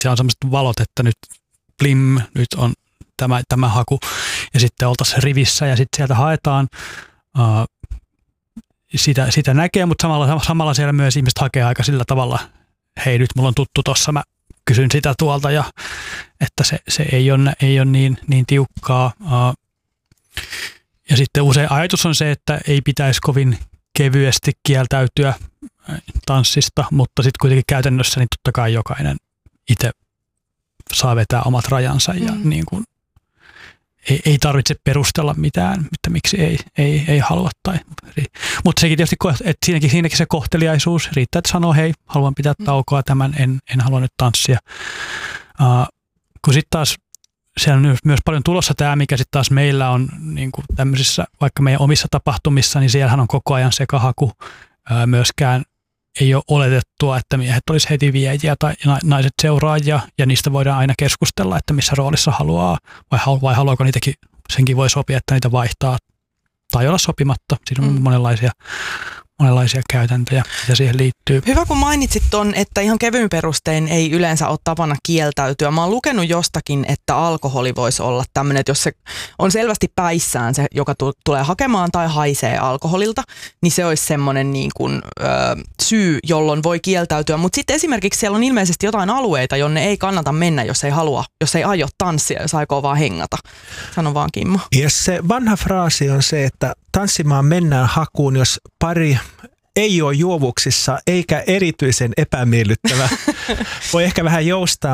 siellä on sellaiset valot, että nyt blim, nyt on tämä haku ja sitten oltaisiin rivissä ja sitten sieltä haetaan. Sitä näkee, mutta samalla siellä myös ihmiset hakee aika sillä tavalla, hei nyt mulla on tuttu tossa, mä kysyn sitä tuolta ja että se ei ole niin tiukkaa. Ja sitten usein ajatus on se, että ei pitäisi kovin kevyesti kieltäytyä tanssista, mutta sitten kuitenkin käytännössä niin totta kai jokainen itse saa vetää omat rajansa ja niin kuin ei tarvitse perustella mitään, että miksi ei halua. Mutta sekin tietysti, että siinäkin se kohteliaisuus riittää, että sanoo, hei, haluan pitää taukoa tämän, en halua nyt tanssia. Kun sitten taas siellä on myös paljon tulossa tämä, mikä sitten taas meillä on niin kuin tämmöisissä, vaikka meidän omissa tapahtumissa, niin siellähän on koko ajan sekahaku. Myöskään ei ole oletettua, että miehet olisi heti viejiä tai naiset seuraajia, ja niistä voidaan aina keskustella, että missä roolissa haluaa, vai haluaako niitäkin, senkin voi sopia, että niitä vaihtaa tai olla sopimatta. Siinä on monenlaisia käytäntöjä, mitä siihen liittyy. Hyvä, kun mainitsit ton, että ihan kevyin perustein ei yleensä ole tapana kieltäytyä. Mä oon lukenut jostakin, että alkoholi voisi olla tämmöinen, että jos se on selvästi päissään se, joka tulee hakemaan tai haisee alkoholilta, niin se olisi semmoinen niin kuin, syy, jolloin voi kieltäytyä. Mutta sitten esimerkiksi siellä on ilmeisesti jotain alueita, jonne ei kannata mennä, jos ei aio tanssia, jos aikoo vaan hengata. Sano vaan, Kimmo. Ja se vanha fraasi on se, että tanssimaan mennään hakuun, jos pari ei ole juovuksissa eikä erityisen epämiellyttävä. Voi ehkä vähän joustaa,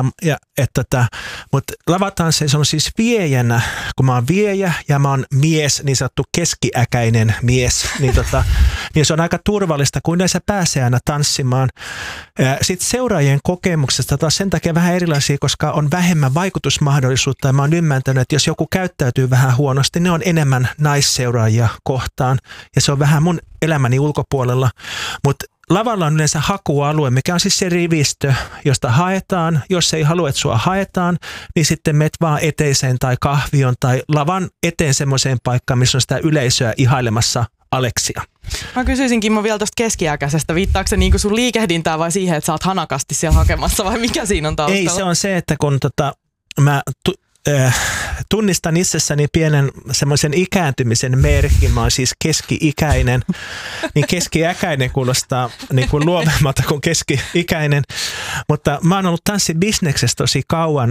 mutta lavatansseissa on siis viejänä, kun mä oon viejä ja mä oon mies, niin sanottu keskiäkäinen mies, niin se on aika turvallista, kun yleensä pääsee aina tanssimaan. Sitten seuraajien kokemuksesta taas sen takia vähän erilaisia, koska on vähemmän vaikutusmahdollisuutta ja mä oon ymmärtänyt, että jos joku käyttäytyy vähän huonosti, ne on enemmän naisseuraajia kohtaan ja se on vähän mun elämäni ulkopuolella, mutta lavalla on yleensä hakualue, mikä on siis se rivistö, josta haetaan. Jos ei halua, että sua haetaan, niin sitten menet vaan eteiseen tai kahvion tai lavan eteen semmoiseen paikkaan, missä on sitä yleisöä ihailemassa Aleksia. Mä kysyisin, Kimmo, vielä tuosta keskiäkäisestä. Viittaako se niinku sun liikehdintää vai siihen, että sä oot hanakasti siellä hakemassa vai mikä siinä on taustalla? Ei, se on se, että kun mä tunnistan itsessäni pienen semmoisen ikääntymisen merkin, mä oon siis keski-ikäinen, niin keski-äkäinen kuulostaa niin kuin luovemmalta kuin keski-ikäinen, mutta mä oon ollut tanssibisneksessä tosi kauan,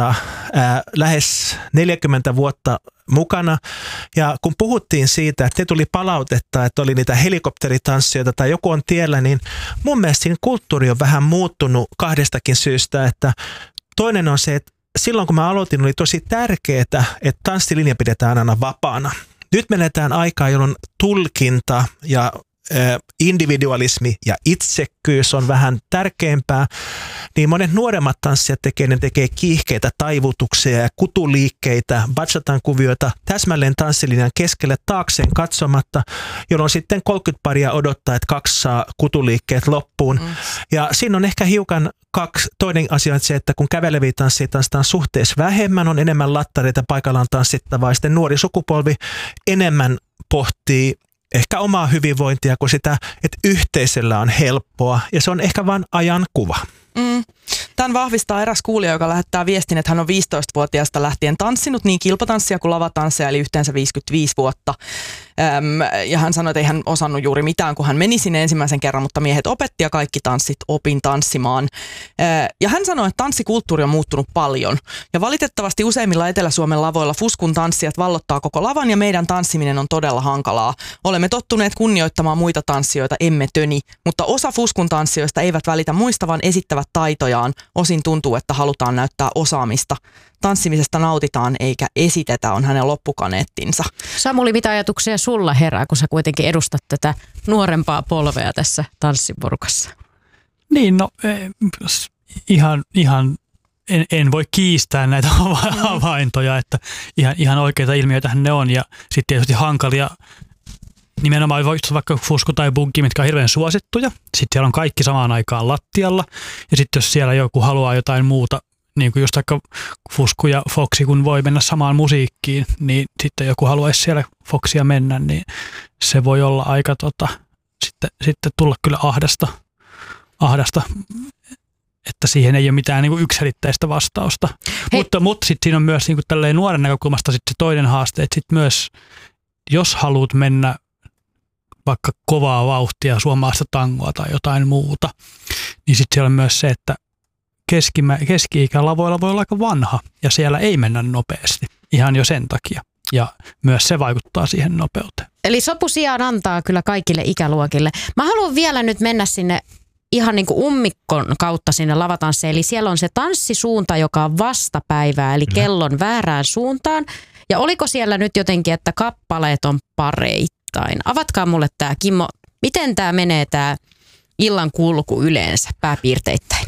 lähes 40 vuotta mukana, ja kun puhuttiin siitä, että tuli palautetta, että oli niitä helikopteritanssijoita tai joku on tiellä, niin mun mielestä siinä kulttuuri on vähän muuttunut kahdestakin syystä, että toinen on se, että silloin kun mä aloitin, oli tosi tärkeää, että tanssilinja pidetään aina vapaana. Nyt menetään aikaa, jolloin tulkinta ja individualismi ja itsekkyys on vähän tärkeämpää, niin monet nuoremmat tanssijat tekee kiihkeitä taivutuksia ja kutuliikkeitä, bachatan kuvioita täsmälleen tanssilinjan keskelle taakseen katsomatta, jolloin sitten 30 paria odottaa, että 2 saa kutuliikkeet loppuun. Ja siinä on ehkä hiukan toinen asia on se, että kun käveleviä tanssia tanssitaan suhteessa vähemmän, on enemmän lattareita paikallaan tanssittavaa, ja sitten nuori sukupolvi enemmän pohtii ehkä omaa hyvinvointia kuin sitä, että yhteisöllä on helppoa, ja se on ehkä vain ajan kuva. Tämän vahvistaa eräs kuulija, joka lähettää viestin, että hän on 15-vuotiaasta lähtien tanssinut niin kilpatanssia kuin lavatanssia, eli yhteensä 55 vuotta. Ja hän sanoi, että ei hän osannut juuri mitään, kun hän meni sinne ensimmäisen kerran, mutta miehet opetti ja kaikki tanssit opin tanssimaan. Ja hän sanoi, että tanssikulttuuri on muuttunut paljon. Ja valitettavasti useimmilla Etelä-Suomen lavoilla fuskun tanssijat vallottaa koko lavan ja meidän tanssiminen on todella hankalaa. Olemme tottuneet kunnioittamaan muita tanssijoita, emme töni, mutta osa fuskun tanssijoista eivät välitä muista, vaan esittävät taitojaan. Osin tuntuu, että halutaan näyttää osaamista. Tanssimisesta nautitaan eikä esitetä, on hänen loppukaneettinsa. Samuli, mitä ajatuksia sulla herää, kun sä kuitenkin edustat tätä nuorempaa polvea tässä tanssiporukassa? Niin, no ihan en voi kiistää näitä havaintoja, että ihan oikeita ilmiöitähän ne on ja sitten tietysti hankalia. Nimenomaan vaikka fusku tai buggi, mitkä on hirveän suosittuja. Sitten siellä on kaikki samaan aikaan lattialla. Ja sitten jos siellä joku haluaa jotain muuta, niin kuin just vaikka fusku ja foksi, kun voi mennä samaan musiikkiin, niin sitten joku haluaisi siellä foksia mennä, niin se voi olla aika sitten tulla kyllä ahdasta. että siihen ei ole mitään niin kuin yksiselitteistä vastausta. Mutta sitten siinä on myös niin kuin tälleen nuoren näkökulmasta sit se toinen haaste, että sitten myös jos haluat mennä vaikka kovaa vauhtia, suomalaista tangoa tai jotain muuta, niin sitten siellä on myös se, että keski-ikälavoilla voi olla aika vanha ja siellä ei mennä nopeasti ihan jo sen takia. Ja myös se vaikuttaa siihen nopeuteen. Eli sopu sijaan antaa kyllä kaikille ikäluokille. Mä haluan vielä nyt mennä sinne ihan niin kuin ummikon kautta sinne lavatansseen. Eli siellä on se tanssisuunta, joka on vastapäivää, eli kellon väärään suuntaan. Ja oliko siellä nyt jotenkin, että kappaleet on pareittain? Avatkaa mulle tämä, Kimmo, miten tämä menee tämä illan kulku yleensä pääpiirteittäin?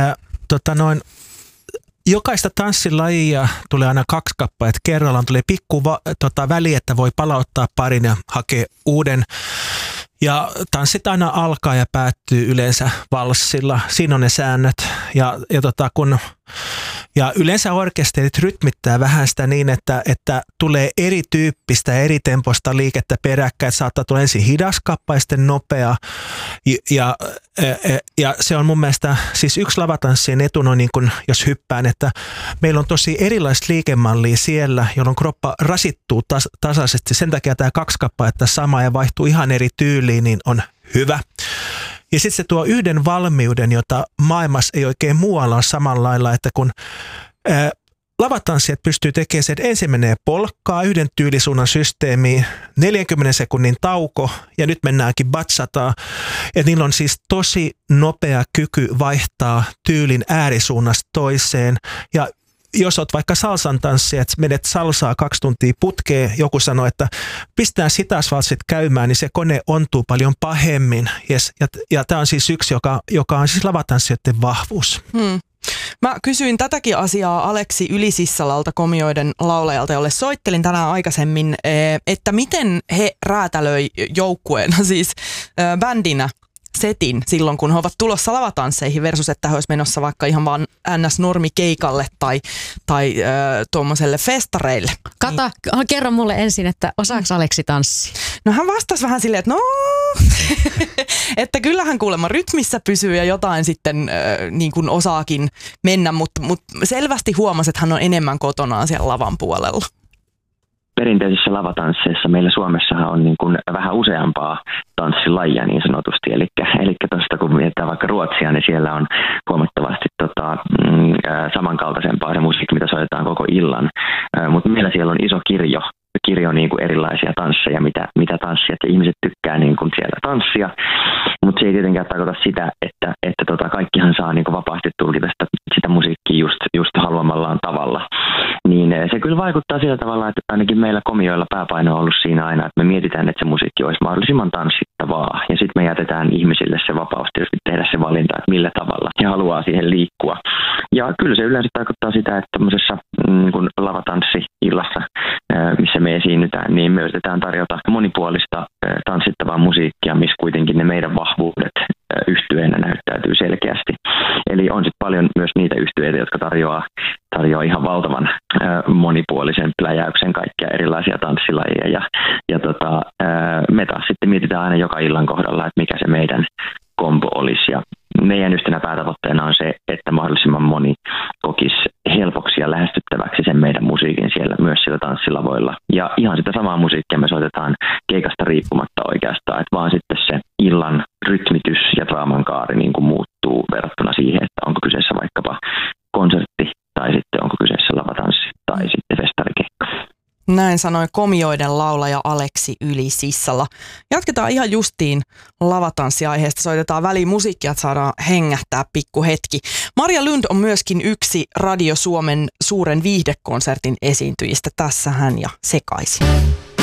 Jokaista tanssilajia tulee aina 2 kappaletta kerrallaan. Tulee pikku väli, että voi palauttaa parin ja hakea uuden. Ja tanssit aina alkaa ja päättyy yleensä valssilla. Siinä on ne säännöt. Ja yleensä orkesterit rytmittää vähän sitä niin, että tulee erityyppistä, eri temposta liikettä peräkkäin. Saattaa tulla ensin hidas kappale, sitten nopea. Ja se on mun mielestä siis yksi lavatanssien etuna, niin kun jos hyppään, että meillä on tosi erilaista liikemallia siellä, jolloin kroppa rasittuu tasaisesti. Sen takia tämä 2 kappaletta sama ja vaihtuu ihan eri tyyliin, niin on hyvä. Ja sitten se tuo yhden valmiuden, jota maailmassa ei oikein muualla ole samalla lailla, että kun lavatanssijat pystyy tekemään se, että ensin menee polkkaa yhden tyylisuunnan systeemiin, 40 sekunnin tauko ja nyt mennäänkin bachataan. Ja niillä on siis tosi nopea kyky vaihtaa tyylin äärisuunnasta toiseen ja jos olet vaikka salsan tanssija, että menet salsaa 2 tuntia putkeen, joku sanoo, että pistää sitasvalssit käymään, niin se kone ontuu paljon pahemmin. Yes. Ja tämä on siis yksi, joka on siis lavatanssijoiden vahvuus. Mä kysyin tätäkin asiaa Aleksi Ylisissalalta, komioiden laulajalta, jolle soittelin tänään aikaisemmin, että miten he räätälöi joukkueena, siis bändinä, setin silloin, kun he ovat tulossa lavatansseihin versus, että he olisi menossa vaikka ihan vaan NS-normikeikalle tai tuommoiselle festareille. Kata, kerro mulle ensin, että osaako Aleksi tanssia? No hän vastasi vähän silleen, että että kyllähän kuulemma rytmissä pysyy ja jotain sitten niin kuin osaakin mennä, mutta selvästi huomasi, että hän on enemmän kotonaan siellä lavan puolella. Perinteisissä lavatansseissa meillä Suomessahan on niin kuin vähän useampaa tanssilajia niin sanotusti. Eli tuosta kun mietitään vaikka Ruotsia, niin siellä on huomattavasti samankaltaisempaa se musiikki, mitä soitetaan koko illan. Mutta meillä siellä on iso kirjo niin kuin erilaisia tansseja, mitä tanssijat ja ihmiset tykkää niin kuin siellä tanssia. Mutta se ei tietenkään tarkoita sitä, että kaikkihan saa niin kuin vapaasti tulkita sitä musiikkia just haluamallaan tavalla. Niin se kyllä vaikuttaa sillä tavalla, että ainakin meillä komioilla pääpaino on ollut siinä aina, että me mietitään, että se musiikki olisi mahdollisimman tanssittavaa. Ja sitten me jätetään ihmisille se vapaus tietysti tehdä se valinta, että millä tavalla he haluaa siihen liikkua. Ja kyllä se yleensä tarkoittaa sitä, että tämmöisessä niin lavatanssiillassa, missä me esiinnytään, niin me yritetään tarjota monipuolista tanssittavaa musiikkia, missä kuitenkin ne meidän vahvuudet yhtyeenä näyttäytyy selkeästi. Eli on sitten paljon myös niitä yhtyeitä, jotka tarjoaa ihan valtavan monipuolisen pläjäyksen kaikkia erilaisia tanssilajeja. Me taas sitten mietitään aina joka illan kohdalla, että mikä se meidän kombo olisi. Ja meidän yhtenä päätavoitteena on se, että mahdollisimman moni kokisi helpoksi ja lähestyttäväksi sen meidän musiikin siellä myös siellä tanssilavoilla. Ja ihan sitä samaa musiikkia me soitetaan keikasta riippumatta oikeastaan, että vaan sitten se illan rytmitys ja draaman kaari niin kuin muuttuu verrattuna siihen, että onko kyseessä vaikkapa konsertti tai sitten onko kyseessä lavatanssi tai sitten festarikeikka. Näin sanoi komioiden laulaja Aleksi Ylisissala. Jatketaan ihan justiin lavatanssiaiheesta. Soitetaan väliin musiikkia, että saadaan hengähtää pikku hetki. Marja Lund on myöskin yksi Radio Suomen suuren viihdekonsertin esiintyjistä. Tässä hän ja sekaisin.